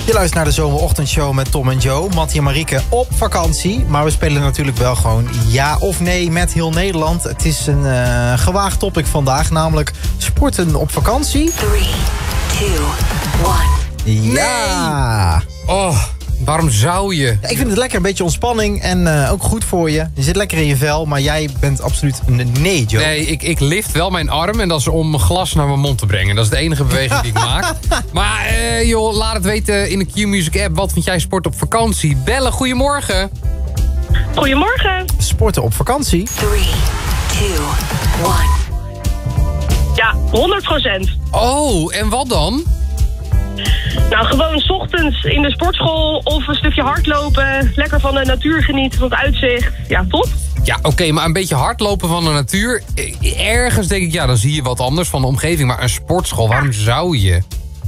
Je luistert naar de zomerochtendshow met Tom en Joe. Mattie en Marieke op vakantie. Maar we spelen natuurlijk wel gewoon ja of nee met heel Nederland. Het is een gewaagd topic vandaag. Namelijk sporten op vakantie. 3, 2, 1. Ja! Nee. Oh, waarom zou je? Ja, ik vind het lekker, een beetje ontspanning en ook goed voor je. Je zit lekker in je vel, maar jij bent absoluut een nee, Joe. Nee, ik lift wel mijn arm en dat is om mijn glas naar mijn mond te brengen. Dat is de enige beweging die ik maak. Maar joh, laat het weten in de Q-Music app. Wat vind jij sport op vakantie? Bellen, goedemorgen. Goedemorgen. Sporten op vakantie. 3, 2, 1. Ja, 100%. Oh, en wat dan? Nou, gewoon 's ochtends in de sportschool of een stukje hardlopen. Lekker van de natuur genieten, van het uitzicht. Ja, top. Ja, oké, maar een beetje hardlopen van de natuur. Ergens denk ik, ja, dan zie je wat anders van de omgeving. Maar een sportschool, waarom zou je?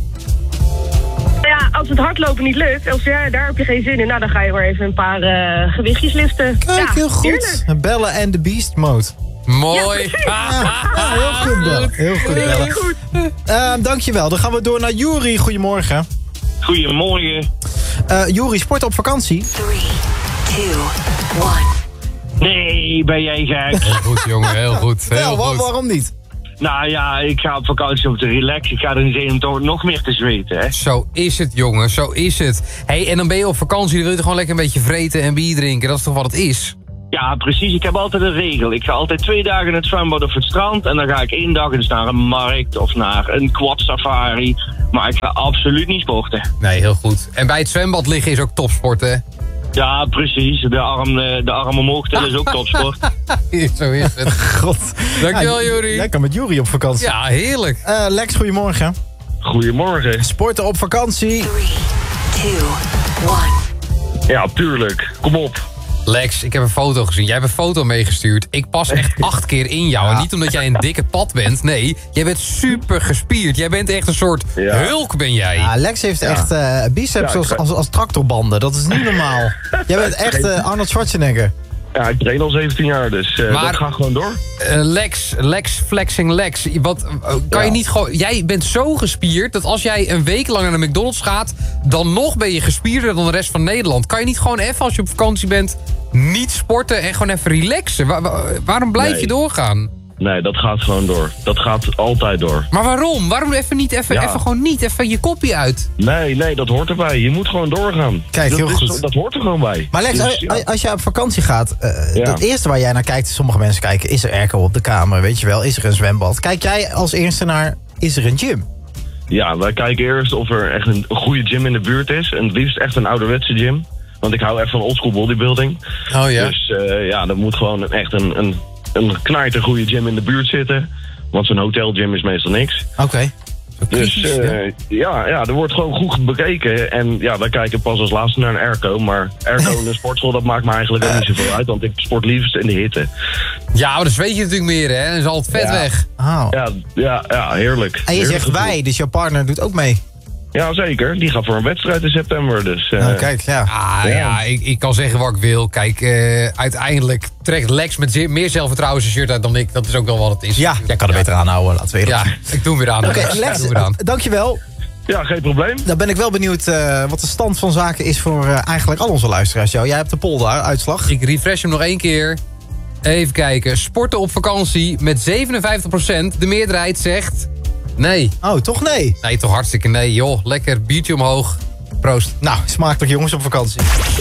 Ja, als het hardlopen niet lukt, of ja, daar heb je geen zin in, nou, dan ga je maar even een paar gewichtjes liften. Kijk, ja, heel goed. heerlijk. Bellen en de beast mode. Mooi. Ja, heel goed bellen. Heel goed bellen. Heel goed. Dankjewel. Dan gaan we door naar Juri. Goedemorgen. Goedemorgen. Juri, sporten op vakantie. 3, 2, 1. Nee, ben jij gek? Heel goed, jongen, heel goed. Heel goed. Waarom niet? Nou ja, ik ga op vakantie om te relaxen. Ik ga er niet heen om toch nog meer te zweten, hè. Zo is het, jongen, zo is het. Hey, en dan ben je op vakantie, dan wil je gewoon lekker een beetje vreten en bier drinken. Dat is toch wat het is? Ja, precies. Ik heb altijd een regel. Ik ga altijd 2 dagen in het zwembad of het strand. En dan ga ik 1 dag eens naar een markt of naar een quad safari. Maar ik ga absoluut niet sporten. Nee, heel goed. En bij het zwembad liggen is ook topsport, hè? Ja, precies. De arm omhoog tillen is ook topsport. Zo is het. God. Dankjewel, Juri. Lekker met Juri op vakantie. Ja, heerlijk. Lex, goedemorgen. Goedemorgen. Sporten op vakantie. 3, 2, 1. Ja, tuurlijk. Kom op. Lex, ik heb een foto gezien. Jij hebt een foto meegestuurd. Ik pas echt 8 keer in jou. Ja. En niet omdat jij een dikke pad bent. Nee, jij bent super gespierd. Jij bent echt een soort hulk, ben jij. Ja, Lex heeft echt biceps Ja, als tractorbanden. Dat is niet normaal. Jij bent echt Arnold Schwarzenegger. Ja, ik train al 17 jaar, dus Maar- dat gaat gewoon door. Lex, flexing Lex. Wat, kan je niet gewoon... Jij bent zo gespierd dat als jij een week lang naar de McDonald's gaat... dan nog ben je gespierder dan de rest van Nederland. Kan je niet gewoon even als je op vakantie bent... niet sporten en gewoon even relaxen? Waarom blijf je doorgaan? Nee, dat gaat gewoon door. Dat gaat altijd door. Maar waarom? Waarom even niet Ja. gewoon niet even je kopje uit? Nee, dat hoort erbij. Je moet gewoon doorgaan. Kijk, dat heel is- goed. Dat hoort er gewoon bij. Maar Lex, Dus, ja. als jij op vakantie gaat... Ja. Het eerste waar jij naar kijkt, sommige mensen kijken... is er airco op de kamer, weet je wel? Is er een zwembad? Kijk jij als eerste naar... is er een gym? Ja, wij kijken eerst of er echt een goede gym in de buurt is. En het liefst echt een ouderwetse gym. Want ik hou echt van oldschool bodybuilding. Oh ja? Dus ja, er moet gewoon echt een knijter goede gym in de buurt zitten. Want zo'n hotelgym is meestal niks. Oké. Dus ja, er wordt gewoon goed bekeken. En ja, wij kijken pas als laatste naar een airco. Maar airco in een sportschool, dat maakt me eigenlijk ook niet zoveel uit. Want ik sport liefst in de hitte. Ja, maar dan zweet je natuurlijk meer, hè? Dan is altijd vet weg. Oh. Ja, heerlijk. En je Heerlijk zegt gevoel. wij, dus jouw partner doet ook mee. Ja, zeker. Die gaat voor een wedstrijd in september. Dus, Nou, kijk, ja. Ik kan zeggen wat ik wil. Kijk, uiteindelijk trekt Lex met meer zelfvertrouwen zijn shirt uit dan ik. Dat is ook wel wat het is. Ja, jij kan er beter aanhouden, laten we eerlijk Ja, zijn. ik doe hem weer aan. Oké, Ik Lex, doe hem weer aan. dankjewel. ja, geen probleem. Dan ben ik wel benieuwd wat de stand van zaken is voor eigenlijk al onze luisteraars. Jij hebt de poll daar, uitslag. Ik refresh hem nog 1 keer. Even kijken. Sporten op vakantie met 57%. De meerderheid zegt nee. Oh, toch nee? Nee, toch hartstikke nee. Joh, lekker biertje omhoog. Proost. Nou, smakelijk jongens op vakantie.